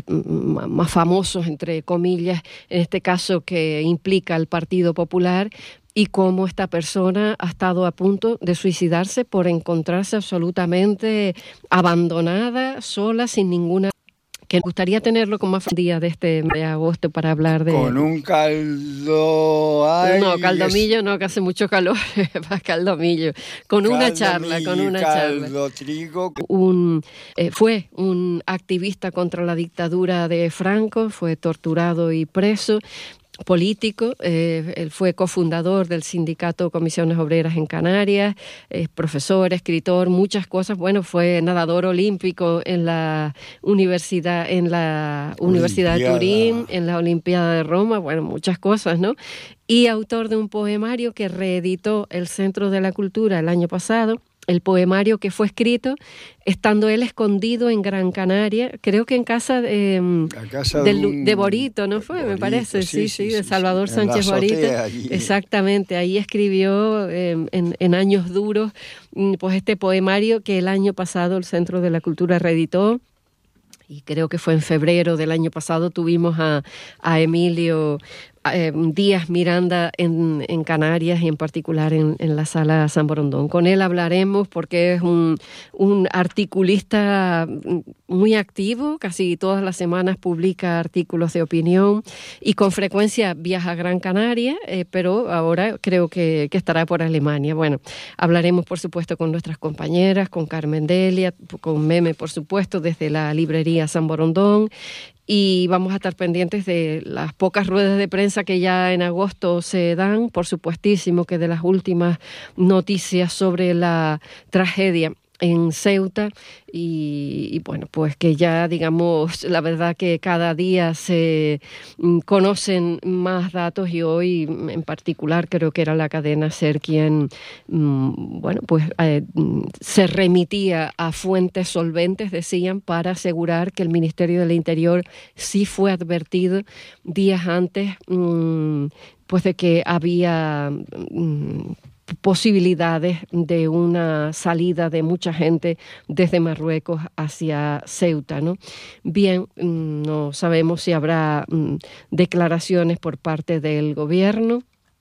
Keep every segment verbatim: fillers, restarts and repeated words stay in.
más famosos, entre comillas, en este caso que implica al Partido Popular, y cómo esta persona ha estado a punto de suicidarse por encontrarse absolutamente abandonada, sola, sin ninguna... que me gustaría tenerlo con más día de este de agosto para hablar de... Con un caldo... Ay, no, caldomillo es... no, que hace mucho calor, para caldomillo. Con caldomillo, una charla, con una caldo, charla. Trigo. Un, eh, fue un activista contra la dictadura de Franco, fue torturado y preso. Político, eh, él fue cofundador del sindicato Comisiones Obreras en Canarias, es profesor, escritor, muchas cosas. Bueno, fue nadador olímpico en la universidad, en la Universidad de Turín, en la Olimpiada de Roma, bueno, muchas cosas, ¿no? Y autor de un poemario que reeditó el Centro de la Cultura el año pasado. El poemario que fue escrito estando él escondido en Gran Canaria, creo que en casa, eh, casa de, de, un... de Borito, ¿no fue? Borito, me parece, sí, sí, sí, sí de Salvador sí, sí. Sánchez Borito. Allí. Exactamente, ahí escribió eh, en, en años duros pues este poemario que el año pasado el Centro de la Cultura reeditó. Y creo que fue en febrero del año pasado tuvimos a, a Emilio eh, Díaz Miranda en, en Canarias y en particular en, en la Sala San Borondón. Con él hablaremos porque es un, un articulista muy activo, casi todas las semanas publica artículos de opinión y con frecuencia viaja a Gran Canaria, eh, pero ahora creo que, que estará por Alemania. Bueno, hablaremos por supuesto con nuestras compañeras, con Carmen Delia, con Meme por supuesto desde la librería San Borondón. Y vamos a estar pendientes de las pocas ruedas de prensa que ya en agosto se dan, por supuestísimo que de las últimas noticias sobre la tragedia en Ceuta y, y bueno, pues que ya digamos, la verdad que cada día se conocen más datos y hoy en particular creo que era la cadena SER quien, bueno, pues eh, se remitía a fuentes solventes, decían, para asegurar que el Ministerio del Interior sí fue advertido días antes, pues de que había posibilidades de una salida de mucha gente desde Marruecos hacia Ceuta, ¿no? Bien, no sabemos si habrá declaraciones por parte del gobierno.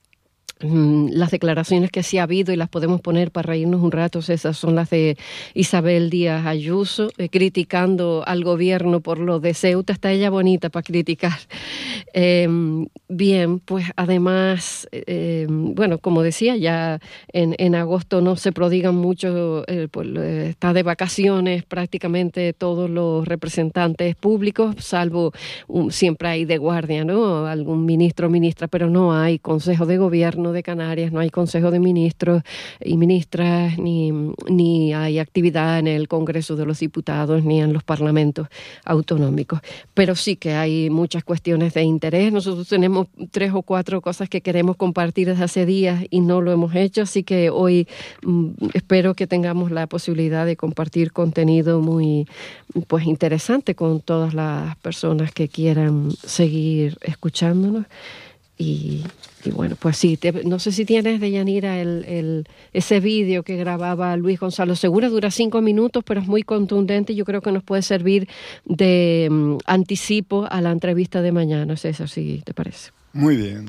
Las declaraciones que sí ha habido y las podemos poner para reírnos un rato, esas son las de Isabel Díaz Ayuso, eh, criticando al gobierno por lo de Ceuta. Está ella bonita para criticar. Eh, bien, pues además, eh, bueno, como decía, ya en, en agosto no se prodigan mucho, eh, pues, está de vacaciones prácticamente todos los representantes públicos, salvo um, siempre hay de guardia, ¿no? Algún ministro o ministra, pero no hay consejo de gobierno de Canarias, no hay consejo de ministros y ministras, ni, ni hay actividad en el Congreso de los Diputados, ni en los parlamentos autonómicos. Pero sí que hay muchas cuestiones de interés. Nosotros tenemos tres o cuatro cosas que queremos compartir desde hace días y no lo hemos hecho, así que hoy mm, espero que tengamos la posibilidad de compartir contenido muy pues interesante con todas las personas que quieran seguir escuchándonos. Y, y bueno, pues sí, te, no sé si tienes, Deyanira, el, el, ese vídeo que grababa Luis Gonzalo Segura, dura cinco minutos, pero es muy contundente y yo creo que nos puede servir de um, anticipo a la entrevista de mañana, César, si te parece. Muy bien.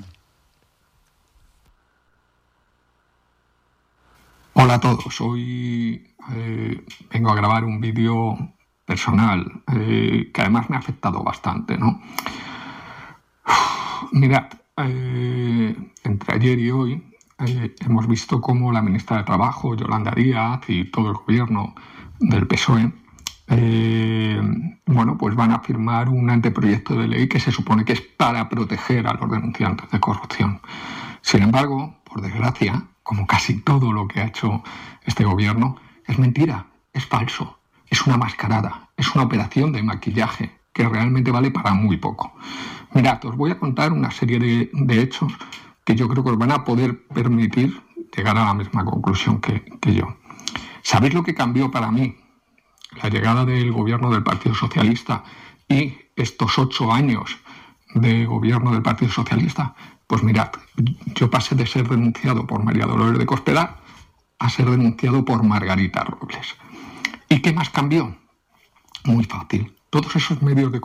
Hola a todos, hoy eh, vengo a grabar un vídeo personal eh, que además me ha afectado bastante, ¿no? Uf, mirad, Eh, entre ayer y hoy eh, hemos visto cómo la ministra de Trabajo, Yolanda Díaz, y todo el gobierno del P S O E eh, bueno, pues van a firmar un anteproyecto de ley que se supone que es para proteger a los denunciantes de corrupción. Sin embargo, por desgracia, como casi todo lo que ha hecho este gobierno, es mentira, es falso, es una mascarada, es una operación de maquillaje que realmente vale para muy poco. Mirad, os voy a contar una serie de, de hechos que yo creo que os van a poder permitir llegar a la misma conclusión que, que yo. ¿Sabéis lo que cambió para mí la llegada del gobierno del Partido Socialista y estos ocho años de gobierno del Partido Socialista? Pues mirad, yo pasé de ser denunciado por María Dolores de Cospedal a ser denunciado por Margarita Robles. ¿Y qué más cambió? Muy fácil. Todos esos medios de